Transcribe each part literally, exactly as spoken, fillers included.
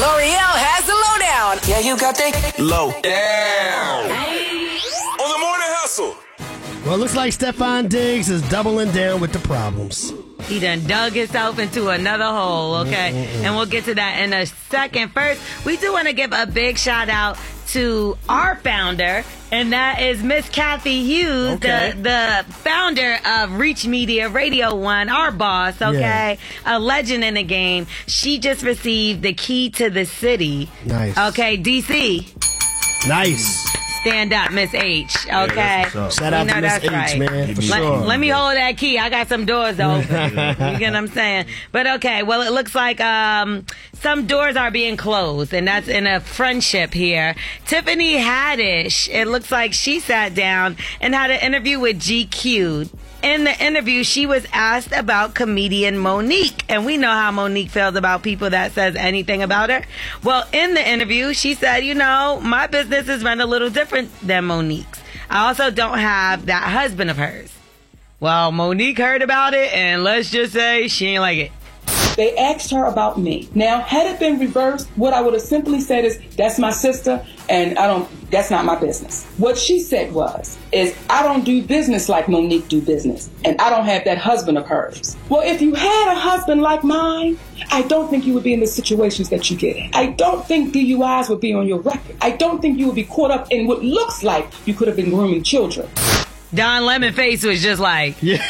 L'Oreal has the lowdown. Yeah, you got the low down. On the Morning Hustle. Well, it looks like Stefon Diggs is doubling down with the problems. He done dug himself into another hole, okay? Mm-mm-mm. And we'll get to that in a second. First, we do want to give a big shout out to our founder, and that is Miss Kathy Hughes, okay. the, the founder of Reach Media Radio One, our boss, okay? Yeah. A legend in the game. She just received the key to the city. Nice. Okay, D C. Nice. Stand up, Miss H. Okay. Yeah, shout out to Miss H, right. man. For let, sure. let me hold that key. I got some doors open. You get what I'm saying? But okay, well, it looks like um, some doors are being closed, and that's in a friendship here. Tiffany Haddish, it looks like she sat down and had an interview with G Q. In the interview, she was asked about comedian Monique, and we know how Monique feels about people that says anything about her. Well, in the interview, she said, you know, my business is run a little different than Monique's. I also don't have that husband of hers. Well, Monique heard about it, and let's just say she ain't like it. They asked her about me. Now, had it been reversed, what I would have simply said is, that's my sister, and I don't, that's not my business. What she said was, is I don't do business like Monique do business, and I don't have that husband of hers. Well, if you had a husband like mine, I don't think you would be in the situations that you get in. I don't think D U Is would be on your record. I don't think you would be caught up in what looks like you could have been grooming children. Don Lemonface was just like, yeah.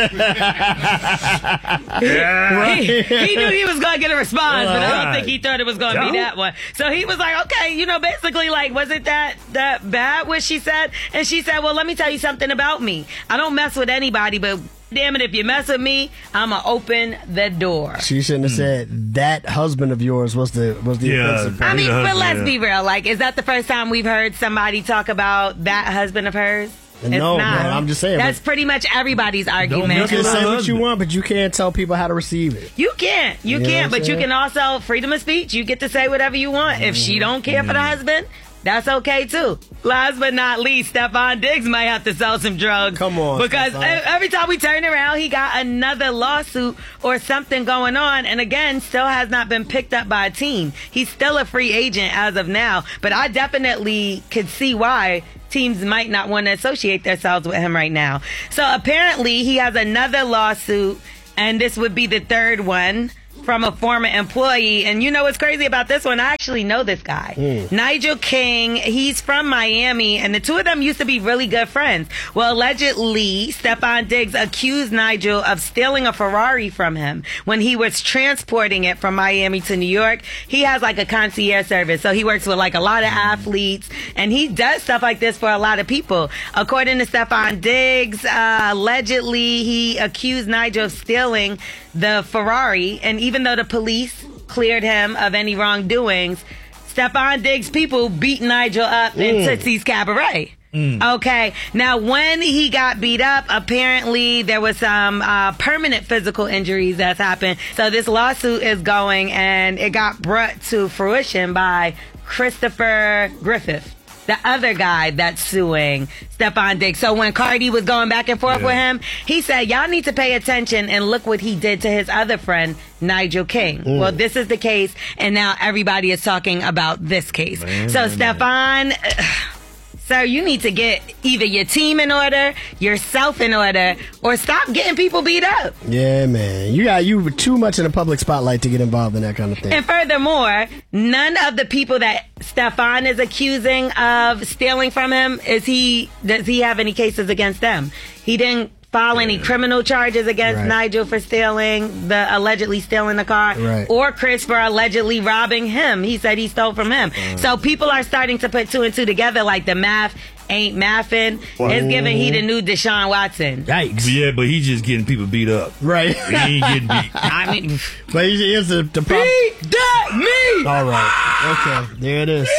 he, he, he knew he was going to get a response, but I don't think he thought it was going to be that one. So he was like, okay, you know, basically like, was it that, that bad what she said? And she said, well, let me tell you something about me. I don't mess with anybody, but damn it, if you mess with me, I'm going to open the door. She shouldn't have said that husband of yours was the was the yeah, offensive part. I mean, but let's yeah. be real. Like, is that the first time we've heard somebody talk about that husband of hers? It's no, not. man, I'm just saying. That's pretty much everybody's argument. You can say what you want, but you can't tell people how to receive it. You can't. You, you can't. But you can also, freedom of speech, you get to say whatever you want. If she don't care for the husband, that's okay too. Last but not least, Stefon Diggs might have to sell some drugs. Come on. Because Stefon. every time we turn around, he got another lawsuit or something going on. And again, still has not been picked up by a team. He's still a free agent as of now. But I definitely could see why teams might not want to associate themselves with him right now. So apparently he has another lawsuit, and this would be the third one from a former employee. And you know what's crazy about this one? I actually know this guy. Mm. Nigel King, he's from Miami, and the two of them used to be really good friends. Well, allegedly, Stefon Diggs accused Nigel of stealing a Ferrari from him when he was transporting it from Miami to New York. He has like a concierge service, so he works with like a lot of athletes, and he does stuff like this for a lot of people. According to Stefon Diggs, uh, allegedly, he accused Nigel of stealing the Ferrari, and even though the police cleared him of any wrongdoings, Stefon Diggs' people beat Nigel up mm. in Tootsie's Cabaret. Mm. Okay. Now, when he got beat up, apparently there was some uh, permanent physical injuries that's happened. So this lawsuit is going, and it got brought to fruition by Christopher Griffith, the other guy that's suing Stefon Diggs. So when Cardi was going back and forth yeah. with him, he said, y'all need to pay attention and look what he did to his other friend, Nigel King. Mm. Well, this is the case, and now everybody is talking about this case. Man, so man, Stefon... Uh, Sir, you need to get either your team in order, yourself in order, or stop getting people beat up. Yeah, man. You got you were too much in the public spotlight to get involved in that kind of thing. And furthermore, none of the people that Stefon is accusing of stealing from him, is he does he have any cases against them? He didn't file any criminal charges against right. Nigel for stealing, the allegedly stealing the car, right. or Chris for allegedly robbing him. He said he stole from him. Uh, so people are starting to put two and two together, like the math ain't mathing. Well, it's giving he the new Deshaun Watson. Yikes. Yeah, but he's just getting people beat up. Right. He ain't getting beat. I mean, but he is the, the problem. Beat that me! All right. Okay. There it is.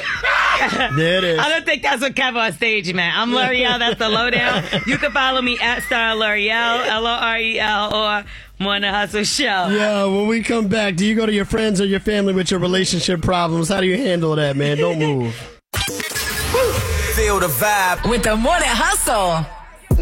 There it is. I don't think that's what kept on stage, man. I'm L'Oreal. That's the lowdown. You can follow me at Star L'Oreal, L O R E L, or Morning Hustle Show. Yeah, when we come back, do you go to your friends or your family with your relationship problems? How do you handle that, man? Don't move. Feel the vibe with the Morning Hustle.